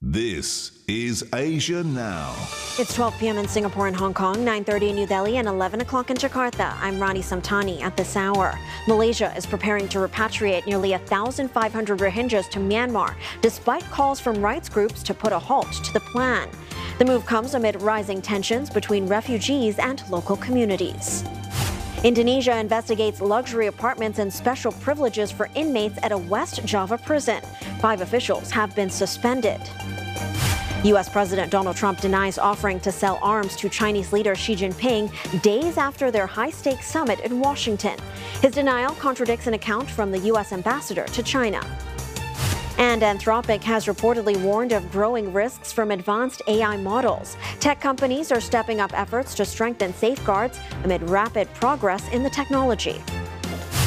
This is Asia Now. It's 12 p.m. in Singapore and Hong Kong, 9:30 in New Delhi, and 11 o'clock in Jakarta. I'm Rani Samtani. At this hour, Malaysia is preparing to repatriate nearly 1,500 Rohingyas to Myanmar, despite calls from rights groups to put a halt to the plan. The move comes amid rising tensions between refugees and local communities. Indonesia investigates luxury apartments and special privileges for inmates at a West Java prison. 5 officials have been suspended. U.S. President Donald Trump denies offering to sell arms to Chinese leader Xi Jinping days after their high-stakes summit in Washington. His denial contradicts an account from the U.S. ambassador to China. And Anthropic has reportedly warned of growing risks from advanced AI models. Tech companies are stepping up efforts to strengthen safeguards amid rapid progress in the technology.